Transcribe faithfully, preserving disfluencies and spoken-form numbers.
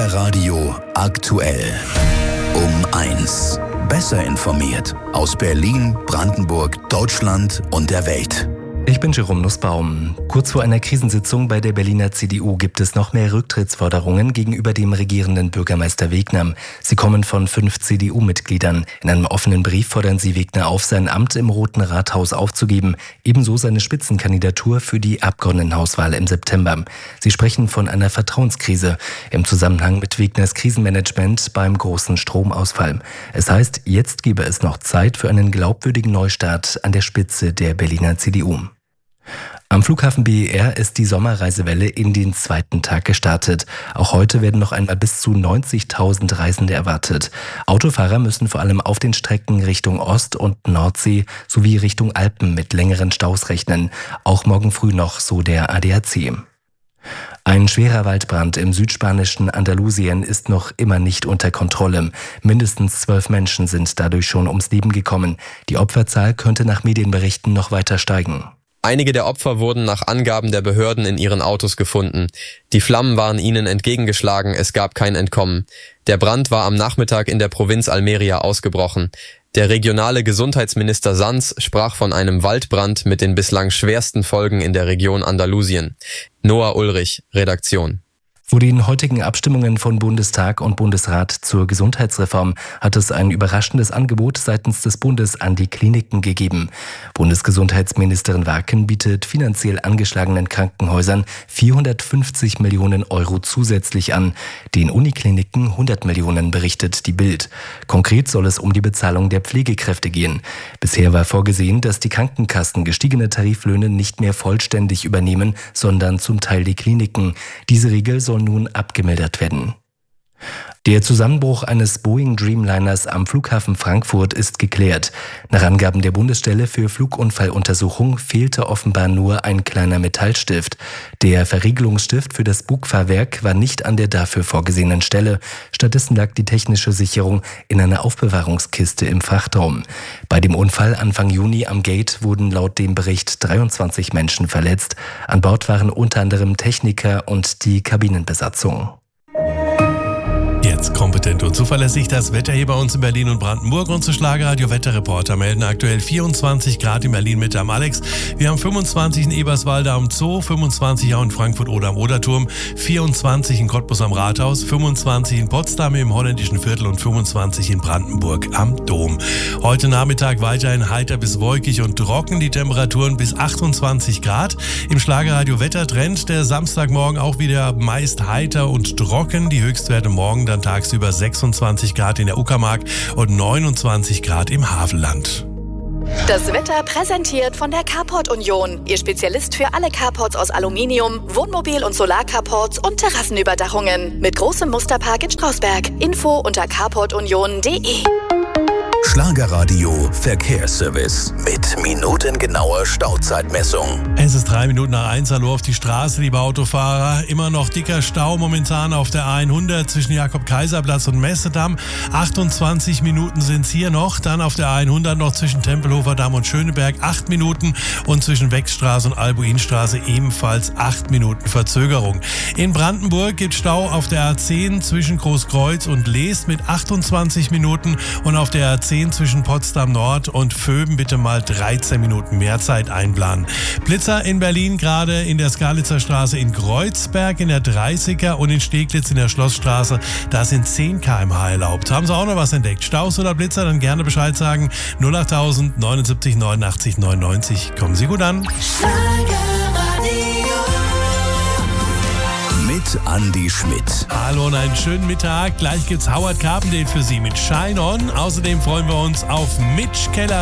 Schlagerradio aktuell. Um eins. Besser informiert aus Berlin, Brandenburg, Deutschland und der Welt. Ich bin Jerome Nussbaum. Kurz vor einer Krisensitzung bei der Berliner C D U gibt es noch mehr Rücktrittsforderungen gegenüber dem regierenden Bürgermeister Wegner. Sie kommen von fünf C D U-Mitgliedern. In einem offenen Brief fordern sie Wegner auf, sein Amt im Roten Rathaus aufzugeben, ebenso seine Spitzenkandidatur für die Abgeordnetenhauswahl im September. Sie sprechen von einer Vertrauenskrise im Zusammenhang mit Wegners Krisenmanagement beim großen Stromausfall. Es heißt, jetzt gebe es noch Zeit für einen glaubwürdigen Neustart an der Spitze der Berliner C D U. Am Flughafen B E R ist die Sommerreisewelle in den zweiten Tag gestartet. Auch heute werden noch einmal bis zu neunzigtausend Reisende erwartet. Autofahrer müssen vor allem auf den Strecken Richtung Ost- und Nordsee sowie Richtung Alpen mit längeren Staus rechnen. Auch morgen früh noch, so der A D A C. Ein schwerer Waldbrand im südspanischen Andalusien ist noch immer nicht unter Kontrolle. Mindestens zwölf Menschen sind dadurch schon ums Leben gekommen. Die Opferzahl könnte nach Medienberichten noch weiter steigen. Einige der Opfer wurden nach Angaben der Behörden in ihren Autos gefunden. Die Flammen waren ihnen entgegengeschlagen, es gab kein Entkommen. Der Brand war am Nachmittag in der Provinz Almeria ausgebrochen. Der regionale Gesundheitsminister Sanz sprach von einem Waldbrand mit den bislang schwersten Folgen in der Region Andalusien. Noah Ulrich, Redaktion. Vor den heutigen Abstimmungen von Bundestag und Bundesrat zur Gesundheitsreform hat es ein überraschendes Angebot seitens des Bundes an die Kliniken gegeben. Bundesgesundheitsministerin Warken bietet finanziell angeschlagenen Krankenhäusern vierhundertfünfzig Millionen Euro zusätzlich an. Den Unikliniken hundert Millionen, berichtet die Bild. Konkret soll es um die Bezahlung der Pflegekräfte gehen. Bisher war vorgesehen, dass die Krankenkassen gestiegene Tariflöhne nicht mehr vollständig übernehmen, sondern zum Teil die Kliniken. Diese Regel soll nun abgemildert werden. Der Zusammenbruch eines Boeing Dreamliners am Flughafen Frankfurt ist geklärt. Nach Angaben der Bundesstelle für Flugunfalluntersuchung fehlte offenbar nur ein kleiner Metallstift. Der Verriegelungsstift für das Bugfahrwerk war nicht an der dafür vorgesehenen Stelle. Stattdessen lag die technische Sicherung in einer Aufbewahrungskiste im Frachtraum. Bei dem Unfall Anfang Juni am Gate wurden laut dem Bericht dreiundzwanzig Menschen verletzt. An Bord waren unter anderem Techniker und die Kabinenbesatzung. Jetzt kompetent und zuverlässig das Wetter hier bei uns in Berlin und Brandenburg. Unsere Schlagerradio-Wetterreporter melden aktuell vierundzwanzig Grad in Berlin mit am Alex. Wir haben fünfundzwanzig in Eberswalde am Zoo, fünfundzwanzig auch in Frankfurt oder am Oderturm, vierundzwanzig in Cottbus am Rathaus, fünfundzwanzig in Potsdam im holländischen Viertel und fünfundzwanzig in Brandenburg am Dom. Heute Nachmittag weiterhin heiter bis wolkig und trocken, die Temperaturen bis achtundzwanzig Grad. Im Schlagerradio-Wettertrend der Samstagmorgen auch wieder meist heiter und trocken. Die Höchstwerte morgen dann tagsüber sechsundzwanzig Grad in der Uckermark und neunundzwanzig Grad im Havelland. Das Wetter präsentiert von der Carport Union. Ihr Spezialist für alle Carports aus Aluminium, Wohnmobil- und Solarcarports und Terrassenüberdachungen. Mit großem Musterpark in Strausberg. Info unter carport union punkt de. Schlagerradio Verkehrsservice mit minutengenauer Stauzeitmessung. Es ist drei Minuten nach eins. Hallo auf die Straße, liebe Autofahrer. Immer noch dicker Stau momentan auf der A hundert zwischen Jakob-Kaiser-Platz und Messedamm. achtundzwanzig Minuten sind es hier noch. Dann auf der A hundert noch zwischen Tempelhofer Damm und Schöneberg acht Minuten. Und zwischen Wechstraße und Albuinstraße ebenfalls acht Minuten Verzögerung. In Brandenburg gibt es Stau auf der A zehn zwischen Großkreuz und Leest mit achtundzwanzig Minuten. Und auf der A zehn zwischen Potsdam Nord und Vöben bitte mal dreizehn Minuten mehr Zeit einplanen. Blitzer in Berlin, gerade in der Skalitzer Straße in Kreuzberg in der dreißiger und in Steglitz in der Schlossstraße. Da sind zehn Kilometer pro Stunde erlaubt. Haben Sie auch noch was entdeckt? Staus oder Blitzer? Dann gerne Bescheid sagen. null achttausend neunundsiebzig neunundachtzig neunundneunzig. Kommen Sie gut an. Mit Andi Schmidt. Hallo und einen schönen Mittag. Gleich gibt's Howard Carpendale für Sie mit Shine On. Außerdem freuen wir uns auf Mitch Keller.